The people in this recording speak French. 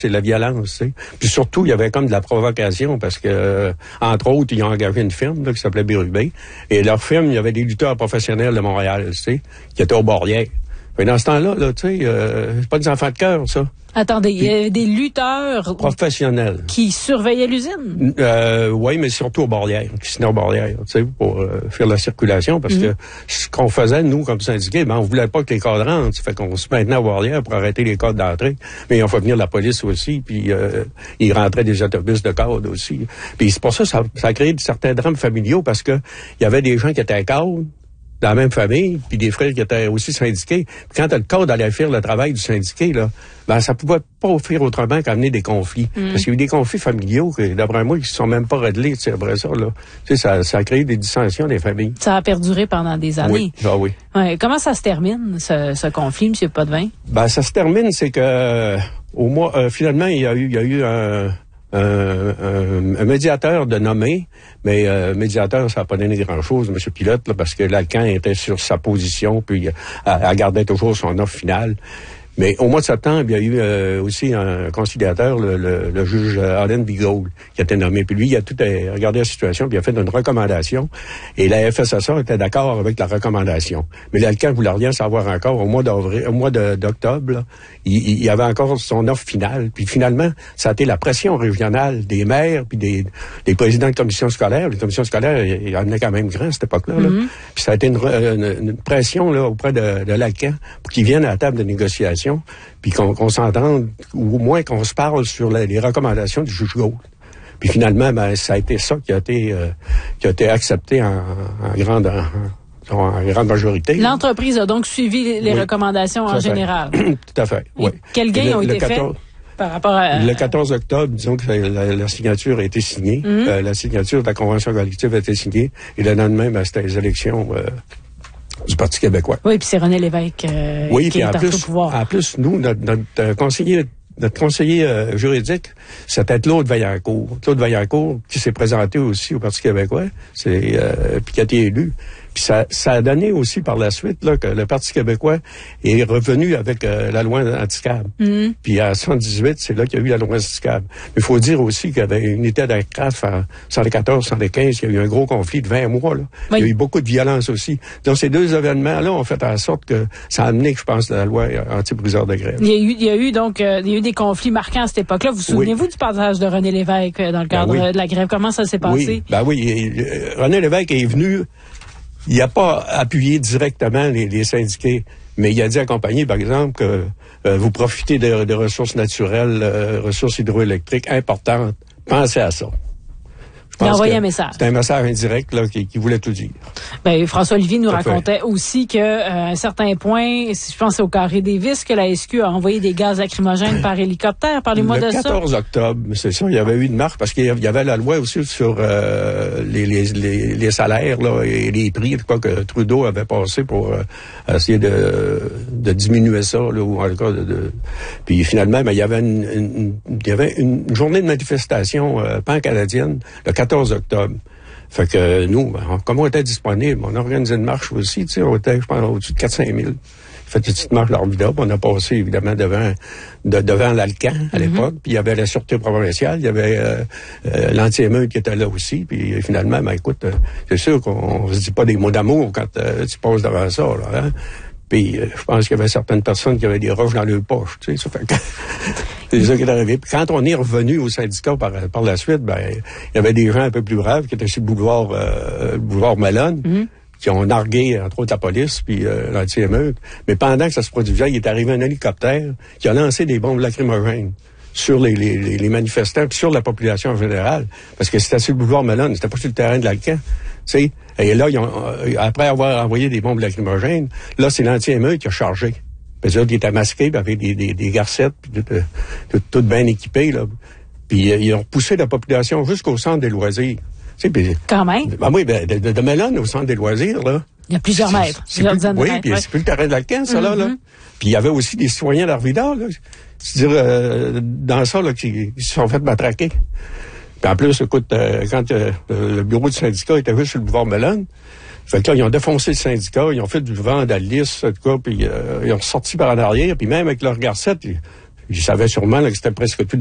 c'est la violence, tu sais. Puis surtout, il y avait comme de la provocation parce que, entre autres, ils ont engagé une firme là, qui s'appelait Bérubé. Et leur firme, il y avait des lutteurs professionnels de Montréal, tu sais, qui étaient aux barrières. Mais dans ce temps-là, là, tu sais, c'est pas des enfants de cœur, ça. Attendez, il y a des lutteurs professionnels qui surveillaient l'usine? Oui, mais surtout aux barrières, qui se tenaient aux barrières, tu sais, pour faire la circulation, parce que ce qu'on faisait, nous, comme syndiqués, on voulait pas que les cadres rentrent, ça fait qu'on se maintenait aux barrières pour arrêter les cadres d'entrée, mais ils ont fait venir la police aussi, puis ils rentraient des autobus de cadres aussi. Puis c'est pour ça que ça a créé certains drames familiaux, parce que il y avait des gens qui étaient cadres, dans la même famille, puis des frères qui étaient aussi syndiqués. Puis quand le cadre allait faire le travail du syndiqué, là, ça pouvait pas offrir autrement qu'amener des conflits. Parce qu'il y a eu des conflits familiaux que, d'après moi, qui se sont même pas réglés, tu sais, après ça, là. Tu sais, ça a créé des dissensions des familles. Ça a perduré pendant des années. Oui, oui. Ouais. Comment ça se termine, ce conflit, M. Potvin? Ça se termine, c'est que, finalement, il y a eu un médiateur de nommé, mais médiateur, ça n'a pas donné grand-chose, M. Pilote, là, parce que Lacan était sur sa position, puis elle gardait toujours son offre finale. Mais au mois de septembre, il y a eu aussi un conciliateur, le juge Allen Bigot, qui a été nommé. Puis lui, il a tout regardé la situation, puis il a fait une recommandation. Et la FSSA était d'accord avec la recommandation. Mais l'Alcan voulait rien savoir encore. Au mois d'octobre, là, il y avait encore son offre finale. Puis finalement, ça a été la pression régionale des maires, puis des présidents de commissions scolaires. Les commissions scolaires, il y en a quand même grand à cette époque-là. Là. Puis ça a été une pression là auprès de l'Alcan pour qu'ils viennent à la table de négociation. Puis qu'on s'entende, ou au moins qu'on se parle sur les recommandations du juge Gault. Puis finalement, ça a été ça qui a été accepté en grande majorité. L'entreprise a donc suivi les recommandations en général. Tout à fait, oui. Quels gains ont été faits par rapport à... Le 14 octobre, disons que la signature a été signée. La signature de la convention collective a été signée. Et le lendemain, c'était les élections... du Parti québécois. Oui, puis c'est René Lévesque qui est au pouvoir. En plus, nous, notre conseiller juridique, c'était Claude Vaillancourt. Claude Vaillancourt, qui s'est présenté aussi au Parti québécois, puis qui a été élu. Puis ça a donné aussi par la suite là, que le Parti québécois est revenu avec la loi anti-CAB. Puis à 78, c'est là qu'il y a eu la loi anti-CAB. Mais il faut dire aussi qu'il y avait une unité d'aircraft en 74-75, il y a eu un gros conflit de 20 mois. Là. Oui. Il y a eu beaucoup de violence aussi. Donc ces deux événements-là ont fait en sorte que ça a amené, je pense, la loi anti-briseur de grève. Il y a eu des conflits marquants à cette époque-là. Vous souvenez-vous du passage de René Lévesque dans le cadre de la grève? Comment ça s'est passé? Oui, René Lévesque est venu... Il n'a pas appuyé directement les syndiqués, mais il a dit accompagner, par exemple, que vous profitez de ressources naturelles, ressources hydroélectriques importantes. Pensez à ça. Il a envoyé un message. C'est un message indirect là, qui voulait tout dire. François Olivier nous racontait aussi qu'à un certain point, je pense au Carré Davis, que la SQ a envoyé des gaz lacrymogènes par hélicoptère. Parlez-moi de ça. Le 14 octobre, c'est ça, il y avait eu une marque, parce qu'il y avait la loi aussi sur les salaires là, et les prix, quoi que Trudeau avait passé pour essayer de diminuer ça. Là, ou en tout cas Puis finalement, il y avait une journée de manifestation pan-canadienne, le 14 octobre. Fait que nous, comme on était disponible, on a organisé une marche aussi, tu sais, on était, je pense, au-dessus de 400 000. Fait une petite marche formidable. On a passé, évidemment, devant l'Alcan, à l'époque. Puis il y avait la Sûreté provinciale, il y avait l'anti-émeute qui était là aussi. Puis finalement, écoute, c'est sûr qu'on se dit pas des mots d'amour quand tu passes devant ça, là, hein. Puis je pense qu'il y avait certaines personnes qui avaient des roches dans leur poche, tu sais, ça fait que c'est ça qui est arrivé. Puis quand on est revenu au syndicat par la suite, il y avait des gens un peu plus braves qui étaient sur le boulevard Malone, qui ont nargué, entre autres, la police, puis l'anti-émeute. Mais pendant que ça se produisait, il est arrivé un hélicoptère qui a lancé des bombes lacrymogènes sur les manifestants, puis sur la population en général. Parce que c'était sur le boulevard Malone, c'était pas sur le terrain de l'Alcan. Tu sais, et là, après avoir envoyé des bombes lacrymogènes, là, c'est l'anti-émeute qui a chargé. Puis là, il était masqué avec des garcettes, puis tout bien équipé, là. Puis ils ont poussé la population jusqu'au centre des loisirs. Tu sais, puis, quand même? Oui, de Mellon au centre des loisirs, là. Il y a plusieurs mètres. Oui, puis c'est plus le terrain de l'Alcan, ça, là. Puis il y avait aussi des citoyens d'Arvida, là. C'est-à-dire, dans ça, là, qui se sont fait matraquer. Puis en plus, écoute, quand le bureau du syndicat était juste sur le boulevard Mellon, fait que là, ils ont défoncé le syndicat, ils ont fait du vandalisme, en tout cas, puis ils ont sorti par en arrière, puis même avec leur garcette, Il savait sûrement là, que c'était presque tout